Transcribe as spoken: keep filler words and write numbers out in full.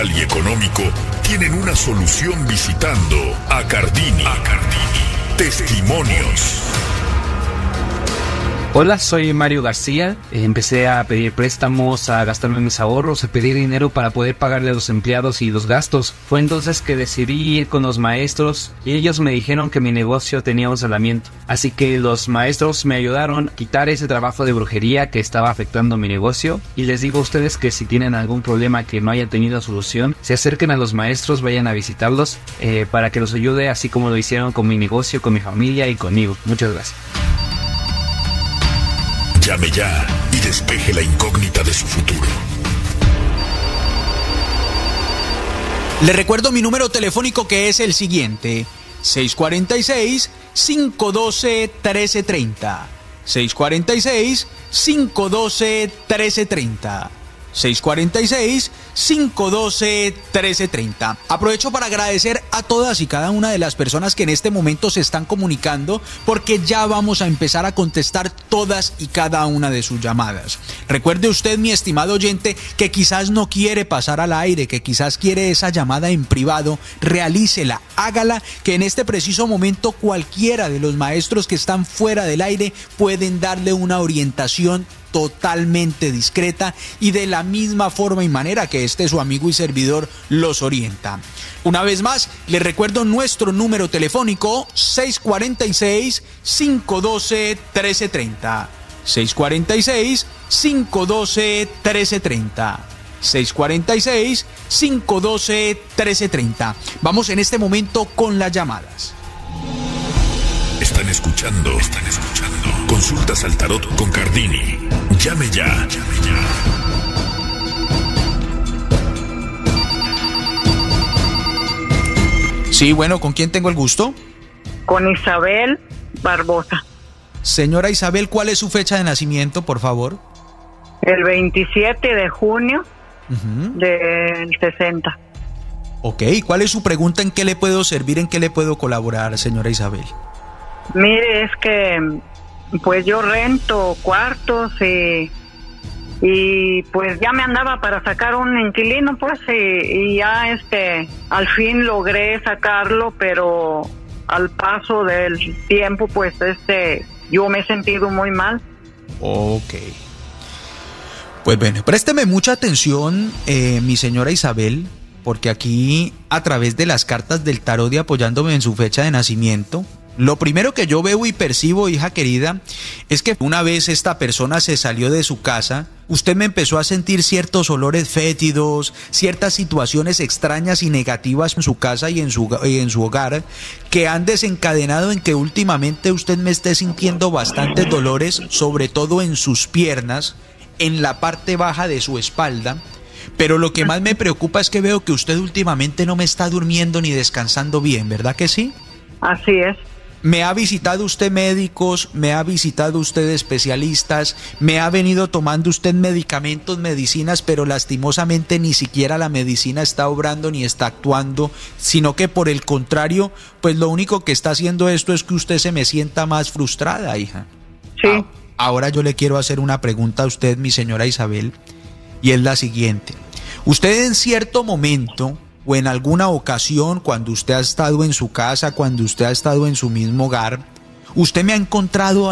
social y económico tienen una solución visitando a Cardini. A Cardini. Testimonios. Hola, soy Mario García. Empecé a pedir préstamos, a gastarme mis ahorros, a pedir dinero para poder pagarle a los empleados y los gastos. Fue entonces que decidí ir con los maestros y ellos me dijeron que mi negocio tenía un salamiento. Así que los maestros me ayudaron a quitar ese trabajo de brujería que estaba afectando mi negocio. Y les digo a ustedes que si tienen algún problema que no haya tenido solución, se acerquen a los maestros, vayan a visitarlos eh, para que los ayude, así como lo hicieron con mi negocio, con mi familia y conmigo. Muchas gracias. Llame ya y despeje la incógnita de su futuro. Le recuerdo mi número telefónico, que es el siguiente: seis cuatro seis, cinco uno dos, uno tres tres cero. seis cuatro seis, cinco uno dos, uno tres tres cero. seis cuatro seis, cinco uno dos, uno tres tres cero. Aprovecho para agradecer a todas y cada una de las personas que en este momento se están comunicando, porque ya vamos a empezar a contestar todas y cada una de sus llamadas. Recuerde usted, mi estimado oyente, que quizás no quiere pasar al aire, que quizás quiere esa llamada en privado. Realícela, hágala, que en este preciso momento cualquiera de los maestros que están fuera del aire pueden darle una orientación totalmente discreta y de la misma forma y manera que este su amigo y servidor los orienta. Una vez más, les recuerdo nuestro número telefónico: seis cuatro seis, cinco uno dos, uno tres tres cero. seis cuatro seis, cinco uno dos, uno tres tres cero. seis cuatro seis, cinco uno dos, uno tres tres cero. Vamos en este momento con las llamadas. Están escuchando, están escuchando. Consultas al tarot con Cardini. Llame ya, llame ya. Sí, bueno, ¿con quién tengo el gusto? Con Isabel Barbosa. Señora Isabel, ¿cuál es su fecha de nacimiento, por favor? El veintisiete de junio uh-huh. del sesenta. Ok, ¿cuál es su pregunta? ¿En qué le puedo servir? ¿En qué le puedo colaborar, señora Isabel? Mire, es que pues yo rento cuartos y, y pues ya me andaba para sacar un inquilino, pues, y, y ya este al fin logré sacarlo, pero al paso del tiempo pues este yo me he sentido muy mal. Ok. Pues bueno, présteme mucha atención, eh, mi señora Isabel, porque aquí, a través de las cartas del tarot y apoyándome en su fecha de nacimiento, lo primero que yo veo y percibo, hija querida, es que una vez esta persona se salió de su casa, usted me empezó a sentir ciertos olores fétidos, ciertas situaciones extrañas y negativas en su casa y en su, y en su hogar, que han desencadenado en que últimamente usted me esté sintiendo bastantes dolores, sobre todo en sus piernas, en la parte baja de su espalda. Pero lo que más me preocupa es que veo que usted últimamente no me está durmiendo ni descansando bien, ¿verdad que sí? Así es. ¿Me ha visitado usted médicos? ¿Me ha visitado usted especialistas? ¿Me ha venido tomando usted medicamentos, medicinas, pero lastimosamente ni siquiera la medicina está obrando ni está actuando, sino que por el contrario, pues lo único que está haciendo esto es que usted se me sienta más frustrada, hija? Sí. Ah, ahora yo le quiero hacer una pregunta a usted, mi señora Isabel, y es la siguiente. Usted en cierto momento o en alguna ocasión, cuando usted ha estado en su casa, cuando usted ha estado en su mismo hogar, usted me ha encontrado